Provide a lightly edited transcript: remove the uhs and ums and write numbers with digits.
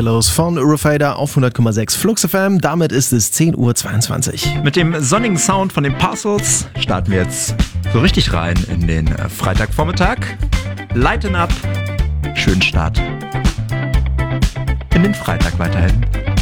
Marshmallows von Eurofader auf 100,6 Flux FM. Damit ist es 10:22 Uhr. Mit dem sonnigen Sound von den Parcels starten wir jetzt so richtig rein in den Freitagvormittag. Lighten up, schönen Start in den Freitag weiterhin.